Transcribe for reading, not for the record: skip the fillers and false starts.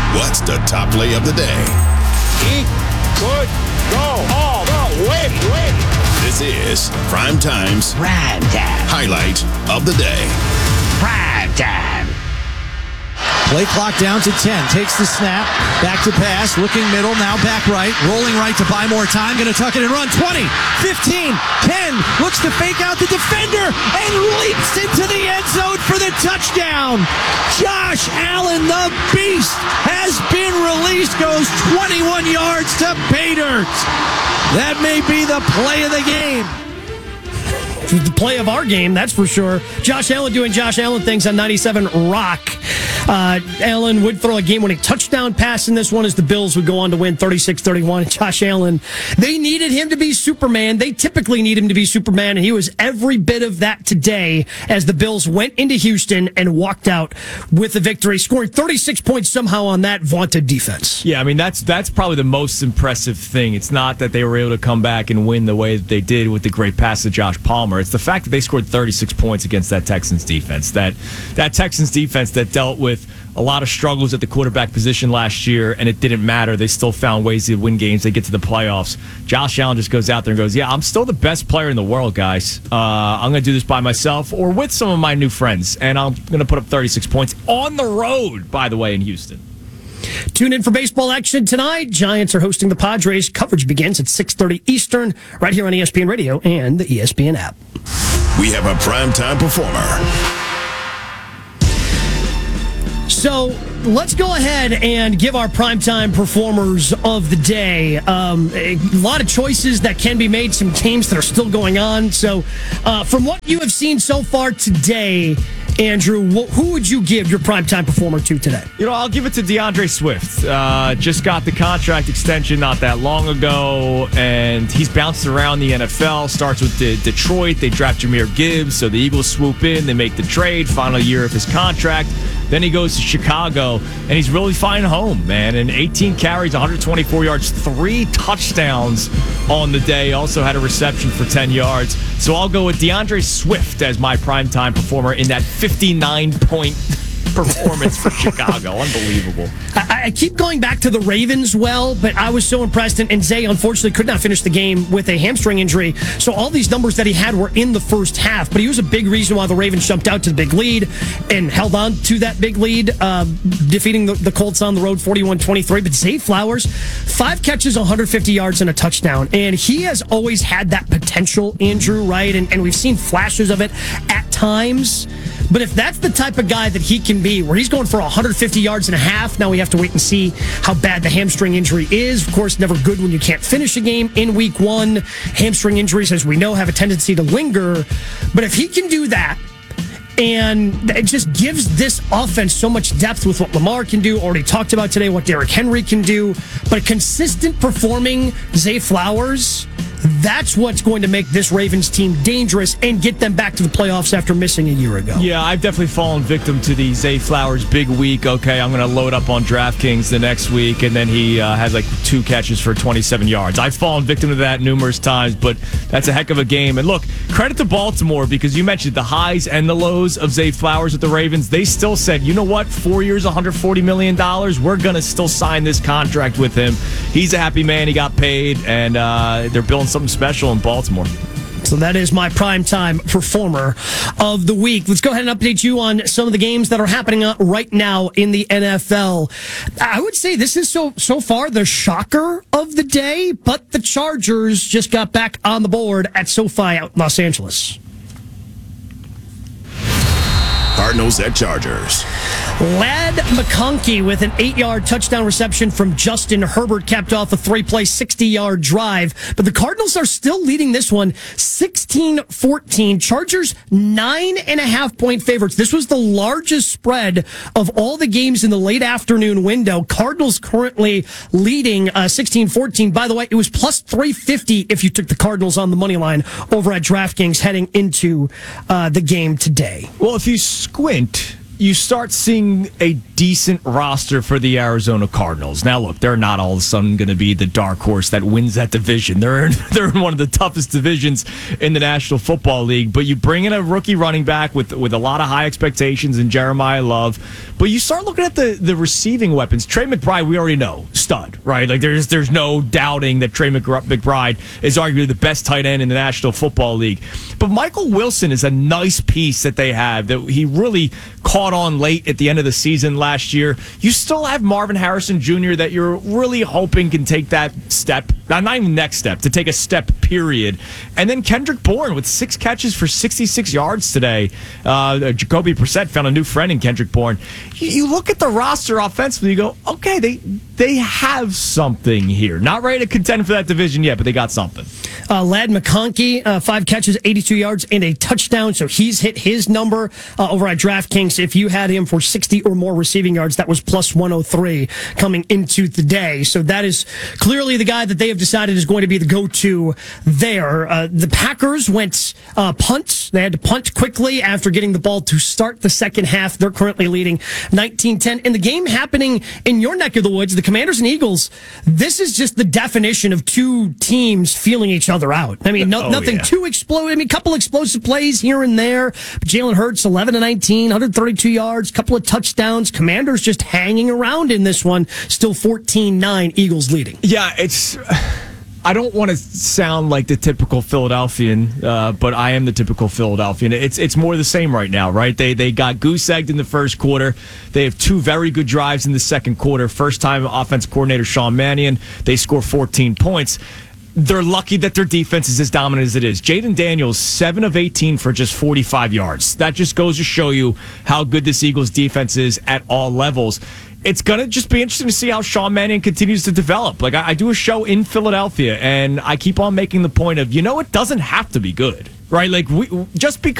What's the top play of the day? He could go all the way. This is Primetime's highlight of the day. Prime time. Play clock down to 10. Takes the snap. Back to pass. Looking middle. Now back right. Rolling right to buy more time. Going to tuck it and run. 20, 15, 10. Looks to fake out the defender and leaps into the end zone for the touchdown. Josh Allen, the beast, has been released. Goes 21 yards to pay dirt. That may be the play of the game. The play of our game, that's for sure. Josh Allen doing Josh Allen things on 97 Rock. Allen would throw a game-winning touchdown pass in this one as the Bills would go on to win 36-31. Josh Allen, they needed him to be Superman. They typically need him to be Superman, and he was every bit of that today as the Bills went into Houston and walked out with the victory, scoring 36 points somehow on that vaunted defense. Yeah, I mean, that's probably the most impressive thing. It's not that they were able to come back and win the way that they did with the great pass to Josh Palmer. It's the fact that they scored 36 points against that Texans defense. That Texans defense that dealt with a lot of struggles at the quarterback position last year, and it didn't matter. They still found ways to win games. They get to the playoffs. Josh Allen just goes out there and goes, yeah, I'm still the best player in the world, guys. I'm going to do this by myself or with some of my new friends, and I'm going to put up 36 points on the road, by the way, in Houston. Tune in for baseball action tonight. Giants are hosting the Padres. Coverage begins at 6:30 Eastern, right here on ESPN Radio and the ESPN app. We have a primetime performer. So let's go ahead and give our primetime performers of the day. A lot of choices that can be made, some games that are still going on. So from what you have seen so far today, Andrew, who would you give your primetime performer to today? You know, I'll give it to DeAndre Swift. Just got the contract extension not that long ago, and he's bounced around the NFL. Starts with Detroit. They draft Jahmyr Gibbs, so the Eagles swoop in. They make the trade, final year of his contract. Then he goes to Chicago, and he's really finding home, man. And 18 carries, 124 yards, 3 touchdowns on the day. Also had a reception for 10 yards. So I'll go with DeAndre Swift as my primetime performer in that 59-point performance for Chicago. Unbelievable. I keep going back to the Ravens but I was so impressed. And Zay, unfortunately, could not finish the game with a hamstring injury. So all these numbers that he had were in the first half. But he was a big reason why the Ravens jumped out to the big lead and held on to that big lead, defeating the Colts on the road 41-23. But Zay Flowers, 5 catches, 150 yards, and a touchdown. And he has always had that potential, Andrew, right? And we've seen flashes of it at times. But if that's the type of guy that he can be, where he's going for 150 yards and a half, now we have to wait and see how bad the hamstring injury is. Of course, never good when you can't finish a game in week 1. Hamstring injuries, as we know, have a tendency to linger. But if he can do that, and it just gives this offense so much depth with what Lamar can do. Already talked about today what Derrick Henry can do. But consistent performing Zay Flowers, that's what's going to make this Ravens team dangerous and get them back to the playoffs after missing a year ago. Yeah, I've definitely fallen victim to the Zay Flowers big week. Okay, I'm going to load up on DraftKings the next week, and then he has like 2 catches for 27 yards. I've fallen victim to that numerous times, but that's a heck of a game. And look, credit to Baltimore, because you mentioned the highs and the lows of Zay Flowers with the Ravens. They still said, you know what, 4 years, $140 million, we're going to still sign this contract with him. He's a happy man. He got paid, and they're building something special in Baltimore. So that is my primetime performer of the week. Let's go ahead and update you on some of the games that are happening right now in the NFL. I would say this is so far the shocker of the day, but the Chargers just got back on the board at SoFi out in Los Angeles. Cardinals at Chargers. Ladd McConkey with an 8-yard touchdown reception from Justin Herbert capped off a 3-play, 60-yard drive. But the Cardinals are still leading this one 16-14. Chargers 9.5-point favorites. This was the largest spread of all the games in the late afternoon window. Cardinals currently leading 16-14. By the way, it was plus 350 if you took the Cardinals on the money line over at DraftKings heading into the game today. Well, if you squint, you start seeing a decent roster for the Arizona Cardinals. Now, look, they're not all of a sudden going to be the dark horse that wins that division. They're in one of the toughest divisions in the National Football League. But you bring in a rookie running back with a lot of high expectations in Jeremiah Love. But you start looking at the receiving weapons. Trey McBride, we already know, stud, right? Like there's no doubting that Trey McBride is arguably the best tight end in the National Football League. But Michael Wilson is a nice piece that they have that he really caught on late at the end of the season last year. You still have Marvin Harrison Jr. that you're really hoping can take that step, not even next step, to take a step, period. And then Kendrick Bourne with 6 catches for 66 yards today. Jacoby Brissett found a new friend in Kendrick Bourne. You look at the roster offensively, you go, okay, they have something here. Not ready to contend for that division yet, but they got something. Ladd McConkey, 5 catches, 82 yards, and a touchdown. So he's hit his number over at DraftKings. If you had him for 60 or more receiving yards, that was plus 103 coming into the day. So that is clearly the guy that they have decided is going to be the go-to there. The Packers went punt. They had to punt quickly after getting the ball to start the second half. They're currently leading 19-10. And the game happening in your neck of the woods, the Commanders and Eagles, this is just the definition of two teams feeling each other out. I mean, nothing too explosive. I mean, a couple explosive plays here and there. Jalen Hurts, 11-19, 132 yards, couple of touchdowns. Commanders just hanging around in this one. Still 14-9, Eagles leading. Yeah, I don't want to sound like the typical Philadelphian, but I am the typical Philadelphian. It's more the same right now, right? They got goose-egged in the first quarter. They have 2 very good drives in the second quarter. First-time offense coordinator Sean Mannion. They score 14 points. They're lucky that their defense is as dominant as it is. Jaden Daniels, 7 of 18 for just 45 yards. That just goes to show you how good this Eagles defense is at all levels. It's going to just be interesting to see how Sean Mannion continues to develop. Like, I do a show in Philadelphia, and I keep on making the point of, it doesn't have to be good, right? Like, just because